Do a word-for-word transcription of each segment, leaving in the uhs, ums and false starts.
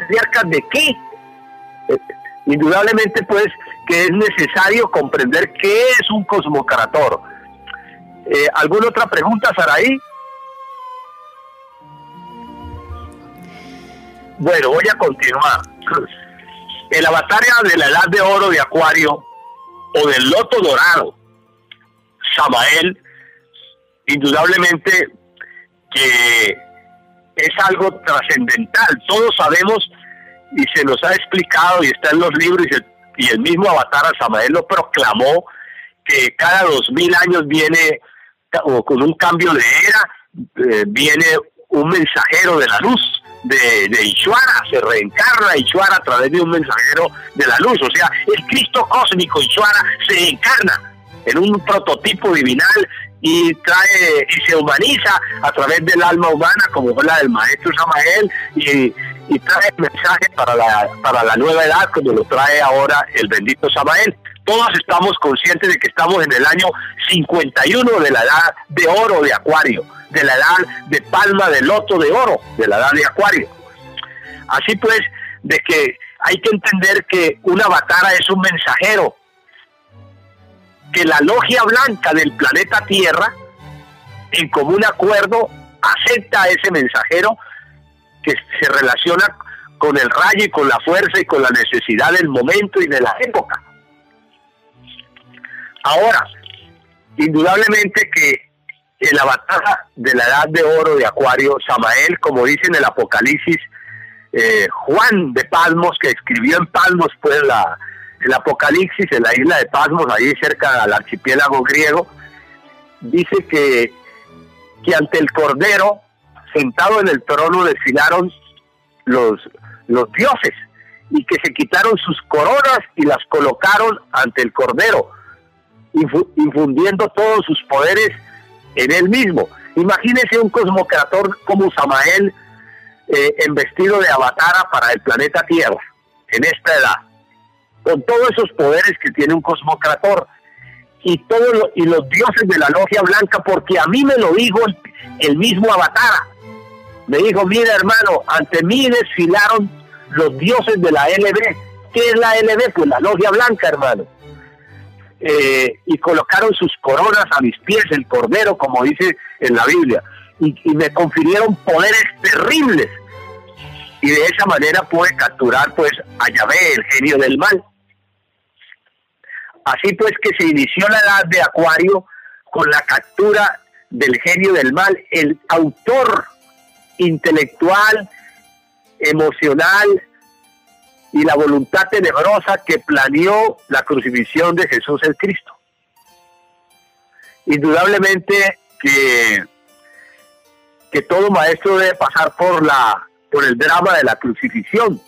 patriarcas de qué? Eh, indudablemente pues que es necesario comprender qué es un cosmocrator. Eh, ¿Alguna otra pregunta, Saraí? Bueno, voy a continuar. El avatar de la edad de oro de Acuario o del loto dorado, Samael, indudablemente que es algo trascendental. Todos sabemos y se nos ha explicado y está en los libros y el, y el mismo avatar Samael lo proclamó, que cada dos mil años viene, o con un cambio de era, eh, viene un mensajero de la luz, de, de Ishvara, se reencarna Ishvara a través de un mensajero de la luz. O sea, el Cristo cósmico Ishvara se encarna en un prototipo divinal y trae y se humaniza a través del alma humana, como fue la del maestro Samael, y, y trae el mensaje para la, para la nueva edad, como lo trae ahora el bendito Samael. Todos estamos conscientes de que estamos en el año cincuenta y uno de la edad de oro de Acuario, de la edad de palma de loto de oro, de la edad de Acuario. Así pues, de que hay que entender que un avatar es un mensajero, que la logia blanca del planeta Tierra, en común acuerdo, acepta a ese mensajero que se relaciona con el rayo y con la fuerza y con la necesidad del momento y de la época. Ahora, indudablemente que el avatar de la edad de oro de Acuario, Samael, como dice en el Apocalipsis, eh, Juan de Patmos, que escribió en Patmos, pues la, el Apocalipsis, en la isla de Patmos, ahí cerca del archipiélago griego, dice que, que ante el Cordero, sentado en el trono, desfilaron los, los dioses, y que se quitaron sus coronas y las colocaron ante el Cordero, infundiendo todos sus poderes en él mismo. Imagínese un cosmocrator como Samael, eh, en vestido de avatar para el planeta Tierra, en esta edad, con todos esos poderes que tiene un cosmocrator, y todos lo, y los dioses de la logia blanca, porque a mí me lo dijo el, el mismo avatar. Me dijo: mira, hermano, ante mí desfilaron los dioses de la L B. ¿Qué es la L B? Pues la logia blanca, hermano. Eh, y colocaron sus coronas a mis pies, el Cordero, como dice en la Biblia, y, y me confirieron poderes terribles, y de esa manera pude capturar pues a Yahvé, el genio del mal. Así pues que se inició la edad de Acuario con la captura del genio del mal, el autor intelectual, emocional y la voluntad tenebrosa que planeó la crucifixión de Jesús el Cristo. Indudablemente que, que todo maestro debe pasar por, la, por el drama de la crucifixión,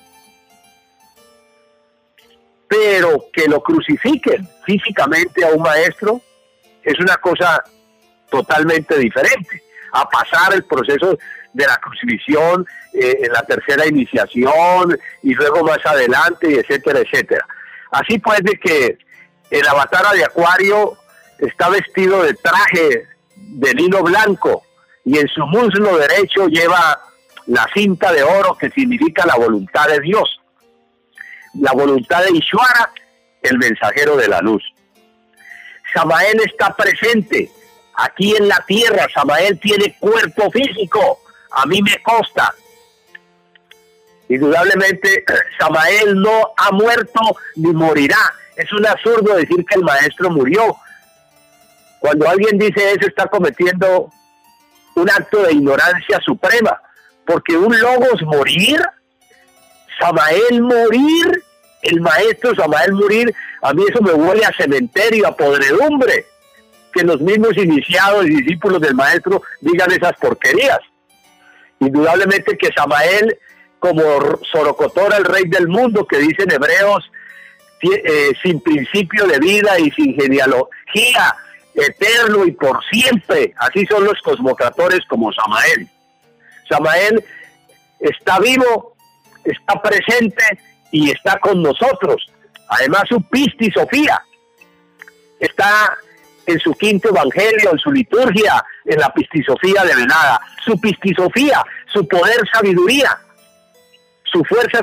pero que lo crucifiquen físicamente a un maestro es una cosa totalmente diferente a pasar el proceso de la crucifixión eh, en la tercera iniciación y luego más adelante, y etcétera, etcétera. Así pues, de que el avatar de Acuario está vestido de traje de lino blanco y en su muslo derecho lleva la cinta de oro, que significa la voluntad de Dios, la voluntad de Ishvara, el mensajero de la luz. Samael está presente aquí en la tierra. Samael tiene cuerpo físico, a mí me consta. Indudablemente Samael no ha muerto ni morirá. Es un absurdo decir que el maestro murió. Cuando alguien dice eso, está cometiendo un acto de ignorancia suprema, porque un logos morir, Samael morir, el maestro Samael morir, a mí eso me huele a cementerio, a podredumbre, que los mismos iniciados y discípulos del maestro digan esas porquerías. Indudablemente que Samael, como Sorocotora, el rey del mundo, que dicen hebreos, eh, sin principio de vida y sin genealogía, eterno y por siempre, así son los cosmocratores como Samael. Samael está vivo, está presente y está con nosotros. Además, su pistisofía está en su quinto evangelio, en su liturgia, en la pistisofía de Venada. Su pistisofía, su poder sabiduría, su fuerza